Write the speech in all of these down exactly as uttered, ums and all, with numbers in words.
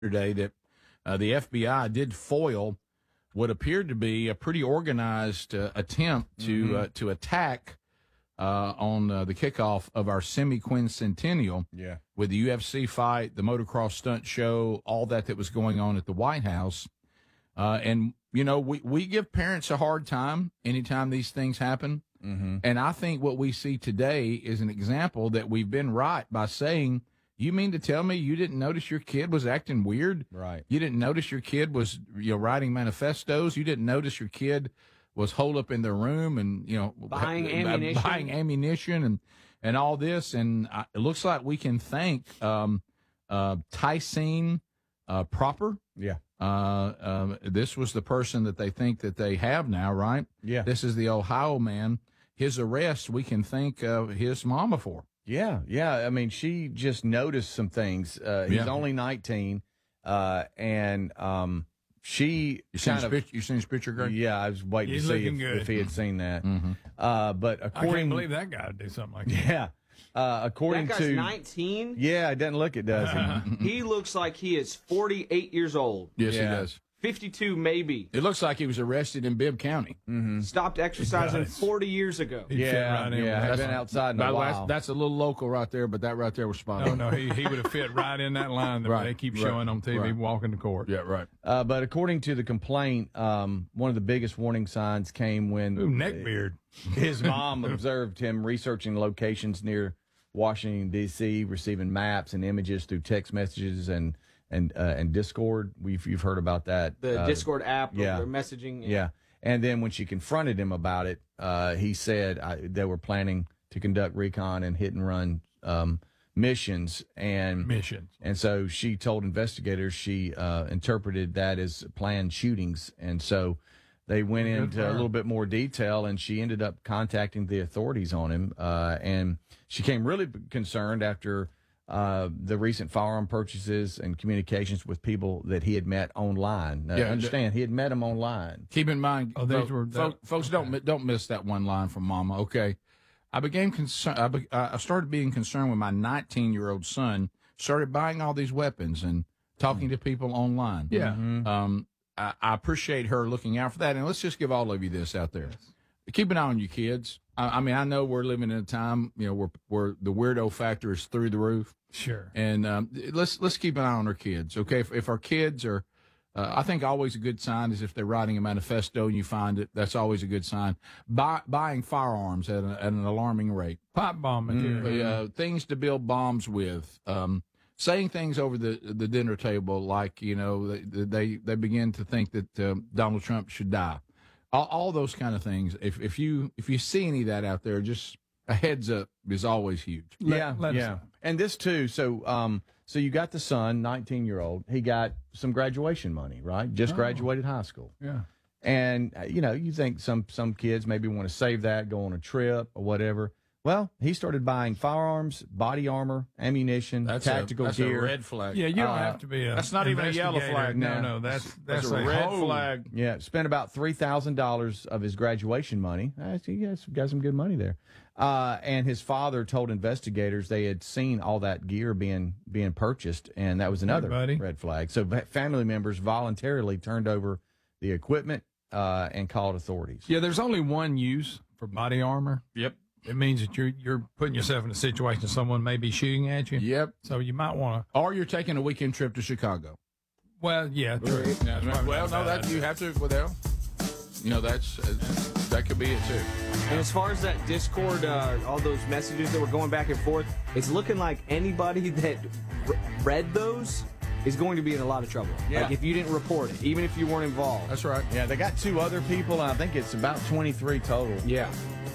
yesterday that uh, the F B I did foil what appeared to be a pretty organized uh, attempt to mm-hmm. uh, to attack uh, on uh, the kickoff of our semi-quincentennial yeah. with the U F C fight, the motocross stunt show, all that that was going on at the White House. Uh, and, you know, we, we give parents a hard time anytime these things happen. Mm-hmm. And I think what we see today is an example that we've been right by saying, you mean to tell me you didn't notice your kid was acting weird? Right. You didn't notice your kid was, you know, writing manifestos? You didn't notice your kid was holed up in their room and, you know, buying ammunition, buying ammunition and, and all this. And I, it looks like we can thank um, uh, Tyson uh, Proper. Yeah. Uh, um, this was the person that they think that they have now, right? Yeah. This is the Ohio man. His arrest, we can thank uh, his mama for. Yeah, yeah. I mean, she just noticed some things. Uh, he's Yeah. only nineteen, uh, and um, she You seen kind his of. picture? You seen his picture, Greg? Yeah, I was waiting He's to see looking if, good. if he had seen that. Mm-hmm. Uh, but I according, can't believe that guy would do something like that. yeah, uh, according That guy's to nineteen. yeah, it doesn't look it, does he? He looks like he is forty-eight years old. Yes, Yeah. he does. fifty-two maybe. It looks like he was arrested in Bibb County. Stopped exercising does. forty years ago. He'd fit Yeah, right in yeah. with I've that. been outside in By a the way, while. that's, that's a little local right there, but that right there was spot No, on. no, he, he would have fit right in that line that Right, they keep right, showing on T V right. walking to court. Yeah, right. Uh, but according to the complaint, um, one of the biggest warning signs came when Ooh, neckbeard. his mom observed him researching locations near Washington, D C, receiving maps and images through text messages and and uh, and Discord. We've you've heard about that. The uh, Discord app, yeah. their messaging. Yeah. And then when she confronted him about it, uh, he said I, they were planning to conduct recon and hit and run um, missions. And Missions. and so she told investigators she uh, interpreted that as planned shootings. And so they went Good into for a her. little bit more detail, and she ended up contacting the authorities on him. Uh, and she came really concerned after uh, the recent firearm purchases and communications with people that he had met online. Now, Yeah, understand, he had met them online. Keep in mind, Oh, these fo- were fo- that- folks, don't mi- don't miss that one line from Mama. Okay, I became concerned. I, be- I started being concerned when my nineteen year old son started buying all these weapons and talking to people online. Yeah. Um, I, I appreciate her looking out for that. And let's just give all of you this out there. Keep an eye on your kids. I, I mean, I know we're living in a time, you know, where, where the weirdo factor is through the roof. Sure. And um, let's let's keep an eye on our kids, okay? If, if our kids are, uh, I think always a good sign is if they're writing a manifesto and you find it. That's always a good sign. Buy, buying firearms at, a, at an alarming rate. Pipe bomb material. Uh, things to build bombs with. Um, saying things over the the dinner table like, you know, they they, they begin to think that um, Donald Trump should die. All, all those kind of things. If if you if you see any of that out there, just a heads up is always huge. Let- yeah, let us yeah. know. And this too. So, um, so you got the son, nineteen year old. He got some graduation money, right? Just Oh. graduated high school. Yeah. And uh, you know, you think some some kids maybe want to save that, go on a trip or whatever. Well, he started buying firearms, body armor, ammunition, That's tactical a, that's gear. a red flag. Yeah, you don't Uh, have to be a. that's not even a yellow investigator. flag. No, No. no, that's That's, that's, a red whole- flag. Yeah, spent about three thousand dollars of his graduation money. Uh, so you guys got some good money there. Uh, and his father told investigators they had seen all that gear being being purchased, and that was another buddy. red flag. So va- family members voluntarily turned over the equipment uh, and called authorities. Yeah, there's only one use for body armor. Yep. It means that you're you're putting yourself in a situation that someone may be shooting at you. Yep. So you might want to. Or you're taking a weekend trip to Chicago. Well, yeah, true. That's probably Well, not no, a bad that idea. you have to. Well, you know, that's uh, that could be it too. And as far as that Discord, uh, all those messages that were going back and forth, it's looking like anybody that r- read those is going to be in a lot of trouble. Yeah. Like if you didn't report it, even if you weren't involved. That's right. Yeah, they got two other people. And I think it's about twenty-three total. Yeah.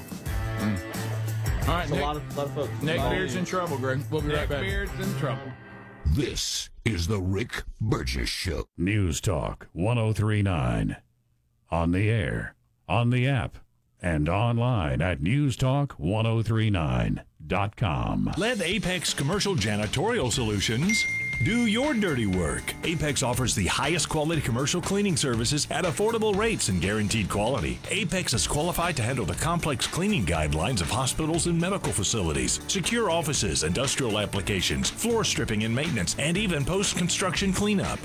All right, It's a Nick, lot of, lot of folks. Nick A lot of Beard's in news. trouble, Greg. We'll be right back. Neckbeard's in trouble. This is the Rick Burgess Show. News Talk one oh three point nine. On the air, on the app, and online at news talk one oh three nine dot com. Let Apex Commercial Janitorial Solutions Do your dirty work. Apex offers the highest quality commercial cleaning services at affordable rates and guaranteed quality. Apex is qualified to handle the complex cleaning guidelines of hospitals and medical facilities, secure offices, industrial applications, floor stripping and maintenance, and even post-construction cleanup.